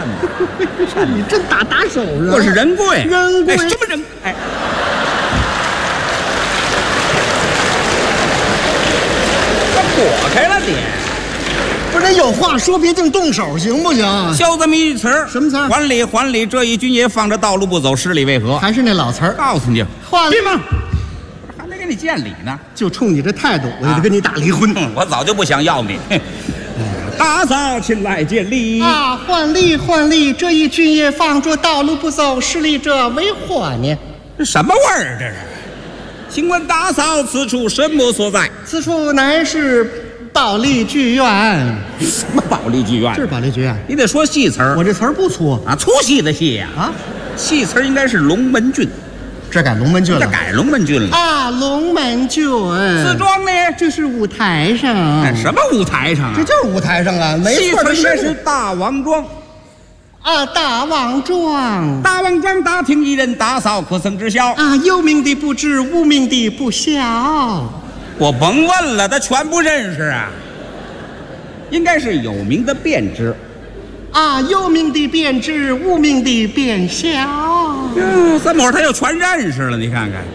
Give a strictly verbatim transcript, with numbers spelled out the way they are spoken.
你真打打手啊！ 我是仁贵， 仁贵、 哎、什么人？哎，躲开了你！ 不是，有话说，别净动手，行不行？ 教这么一句词儿， 什么词儿？ 还礼还礼，这一军爷放着道路不走，十里为何？ 还是那老词儿。 告诉你， 换别忙，还没给你见礼呢。 就冲你这态度，我就得跟你打离婚。 嗯、我早就不想要你。大嫂请来见礼啊！换礼换礼，这一军爷放着道路不走，十里者为何呢？ 这什么味儿？这是？请问大嫂，此处什么所在？ 此处乃是保利剧院。 什么保利剧院？ 是保利剧院。 你得说戏词儿。 我这词儿不粗啊，粗戏的戏呀。 啊， 戏词儿应该是龙门郡。 这改龙门郡了， 这改龙门郡了啊！龙门郡自装呢， 这是舞台上。 哎，什么舞台上啊？ 这就是舞台上啊，没错， 这应该是大王庄。 啊，大王庄， 大王庄大厅一人，大嫂可曾知晓？ 啊，有名的不知，无名的不晓。 我甭问了，他全不认识啊。应该是有名的便知。 啊，有名的便知，无名的便晓。 嗯，这么会儿他又全认识了，你看看。